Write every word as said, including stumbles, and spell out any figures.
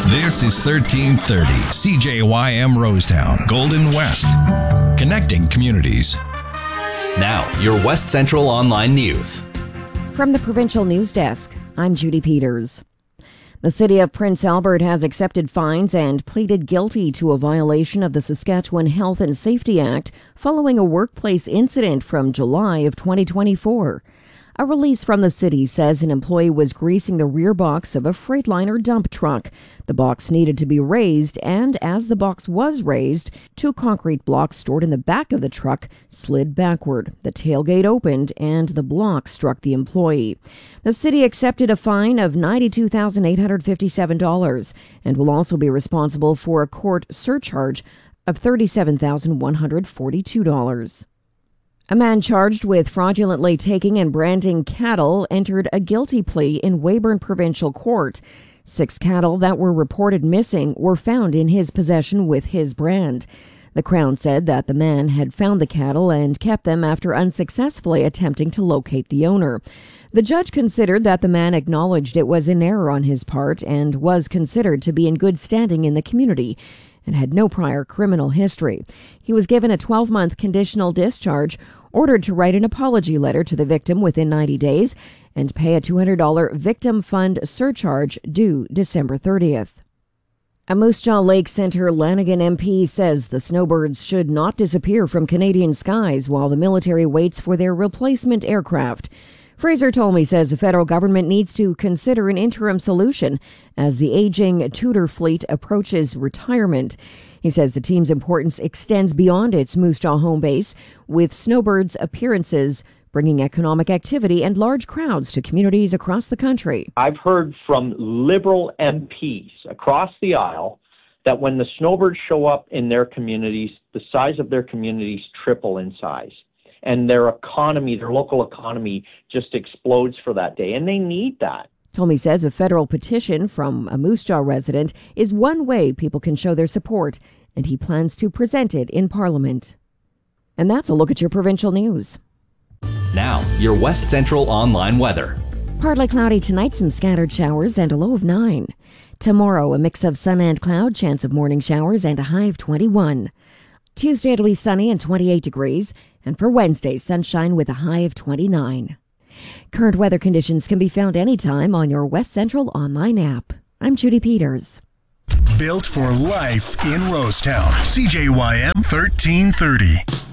This is thirteen thirty C J Y M Rosetown, Golden West, connecting communities. Now, your West Central Online News. From the Provincial News Desk, I'm Judy Peters. The City of Prince Albert has accepted fines and pleaded guilty to a violation of the Saskatchewan Health and Safety Act following a workplace incident from July of twenty twenty-four. A release from the city says an employee was greasing the rear box of a Freightliner dump truck. The box needed to be raised, and as the box was raised, two concrete blocks stored in the back of the truck slid backward. The tailgate opened, and the block struck the employee. The city accepted a fine of ninety-two thousand eight hundred fifty-seven dollars and will also be responsible for a court surcharge of thirty-seven thousand one hundred forty-two dollars. A man charged with fraudulently taking and branding cattle entered a guilty plea in Weyburn Provincial Court. Six cattle that were reported missing were found in his possession with his brand. The Crown said that the man had found the cattle and kept them after unsuccessfully attempting to locate the owner. The judge considered that the man acknowledged it was an error on his part and was considered to be in good standing in the community and had no prior criminal history. He was given a twelve-month conditional discharge, ordered to write an apology letter to the victim within ninety days, and pay a two hundred dollars victim fund surcharge due December thirtieth. A Moose Jaw Lake Centre Lanigan M P says the snowbirds should not disappear from Canadian skies while the military waits for their replacement aircraft. Fraser Tolmie says the federal government needs to consider an interim solution as the aging Tudor fleet approaches retirement. He says the team's importance extends beyond its Moose Jaw home base, with snowbirds' appearances bringing economic activity and large crowds to communities across the country. I've heard from Liberal M Ps across the aisle that when the snowbirds show up in their communities, the size of their communities triple in size. And their economy, their local economy, just explodes for that day. And they need that. Tolmie says a federal petition from a Moose Jaw resident is one way people can show their support, and he plans to present it in Parliament. And that's a look at your provincial news. Now, your West Central Online weather. Partly cloudy tonight, some scattered showers and a low of nine. Tomorrow, a mix of sun and cloud, chance of morning showers and a high of twenty-one. Tuesday, it'll be sunny and twenty-eight degrees. And for Wednesday, sunshine with a high of twenty-nine. Current weather conditions can be found anytime on your West Central online app. I'm Judy Peters. Built for life in Rosetown. C J Y M thirteen thirty.